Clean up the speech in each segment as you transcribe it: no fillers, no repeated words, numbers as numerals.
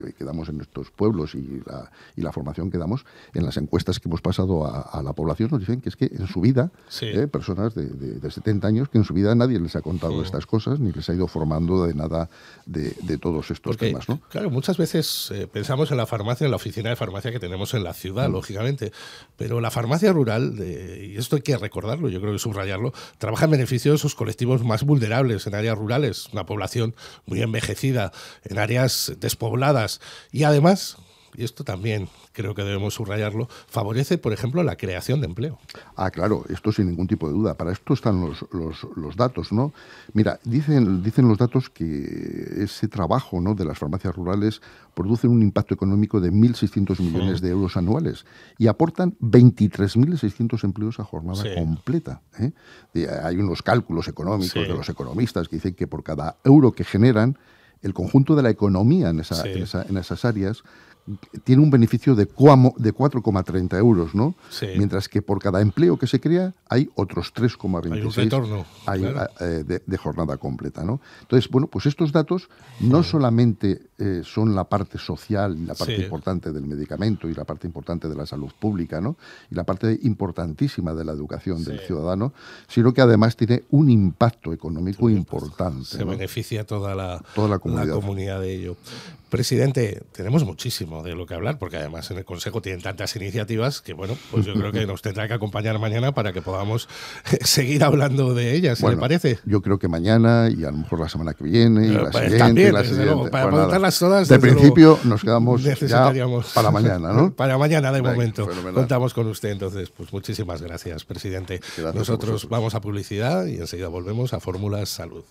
que damos en estos pueblos y la formación que damos, en las encuestas que hemos pasado a la población nos dicen que es que en su vida, personas de 70 años, que en su vida nadie les ha contado estas cosas, ni les ha ido formando de nada de todos estos temas, ¿no? Claro, muchas veces pensamos en la farmacia, en la oficina de farmacia que tenemos en la ciudad, lógicamente, pero la farmacia rural, y esto hay que recordarlo, yo creo que subrayarlo, trabaja en beneficio de esos colectivos más vulnerables en áreas rurales, una población muy envejecida, en áreas despobladas. Y además, y esto también creo que debemos subrayarlo, favorece, por ejemplo, la creación de empleo. Claro, esto sin ningún tipo de duda. Para esto están los datos, ¿no? Mira, dicen los datos que ese trabajo, ¿no?, de las farmacias rurales producen un impacto económico de 1.600 millones de euros anuales y aportan 23.600 empleos a jornada completa, ¿eh? Hay unos cálculos económicos de los economistas que dicen que por cada euro que generan, el conjunto de la economía en esas áreas tiene un beneficio de 4,30 euros, ¿no? Mientras que por cada empleo que se crea hay otros 3,26 de jornada completa, ¿no? Entonces, bueno, pues estos datos no solamente son la parte social, la parte importante del medicamento y la parte importante de la salud pública, ¿no?, y la parte importantísima de la educación del ciudadano, sino que además tiene un impacto económico importante. Se beneficia toda la comunidad de ello. Presidente, tenemos muchísimo de lo que hablar, porque además en el Consejo tienen tantas iniciativas que, bueno, pues yo creo que nos tendrá que acompañar mañana para que podamos seguir hablando de ellas, ¿le parece? Yo creo que mañana y a lo mejor la semana que viene y la siguiente. También, para apuntarlas todas. De principio nos quedamos ya para mañana, ¿no? Para mañana, de momento. Fenomenal. Contamos con usted, entonces. Pues muchísimas gracias, presidente. Gracias. Nosotros vamos a publicidad y enseguida volvemos a Fórmula Salud.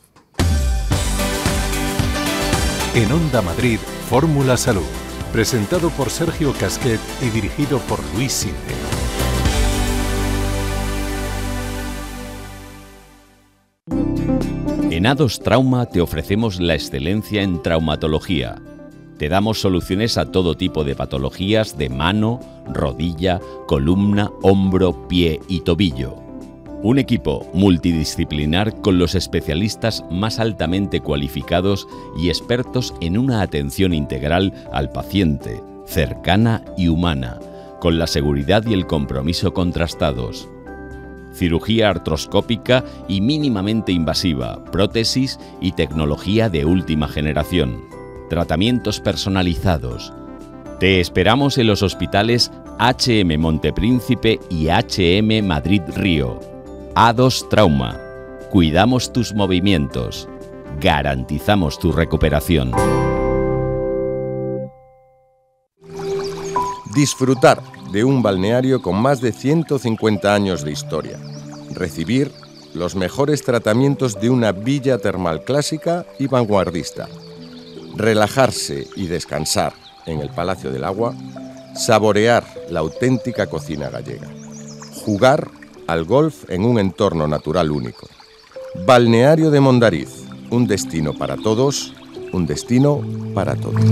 En Onda Madrid, Fórmula Salud, presentado por Sergio Casquet y dirigido por Luis Sinde. En A2 Trauma te ofrecemos la excelencia en traumatología. Te damos soluciones a todo tipo de patologías de mano, rodilla, columna, hombro, pie y tobillo. Un equipo multidisciplinar con los especialistas más altamente cualificados y expertos en una atención integral al paciente, cercana y humana, con la seguridad y el compromiso contrastados. Cirugía artroscópica y mínimamente invasiva, prótesis y tecnología de última generación. Tratamientos personalizados. Te esperamos en los hospitales HM Montepríncipe y HM Madrid Río. A2 Trauma. Cuidamos tus movimientos. Garantizamos tu recuperación. Disfrutar de un balneario con más de 150 años de historia. Recibir los mejores tratamientos de una villa termal clásica y vanguardista. Relajarse y descansar en el Palacio del Agua. Saborear la auténtica cocina gallega. Jugar al golf en un entorno natural único. Balneario de Mondariz, un destino para todos, un destino para todos.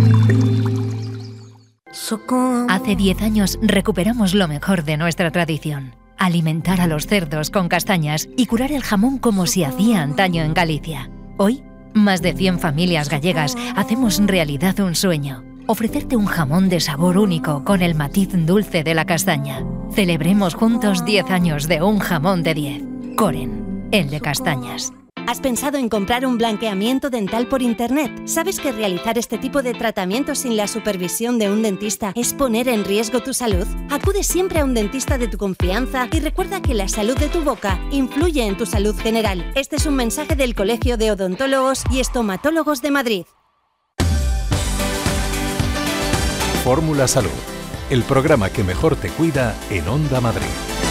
Hace 10 años recuperamos lo mejor de nuestra tradición. Alimentar a los cerdos con castañas y curar el jamón como se hacía antaño en Galicia. Hoy, más de 100 familias gallegas hacemos realidad un sueño. Ofrecerte un jamón de sabor único con el matiz dulce de la castaña. Celebremos juntos 10 años de un jamón de 10. Coren, el de castañas. ¿Has pensado en comprar un blanqueamiento dental por internet? ¿Sabes que realizar este tipo de tratamientos sin la supervisión de un dentista es poner en riesgo tu salud? Acude siempre a un dentista de tu confianza y recuerda que la salud de tu boca influye en tu salud general. Este es un mensaje del Colegio de Odontólogos y Estomatólogos de Madrid. Fórmula Salud, el programa que mejor te cuida en Onda Madrid.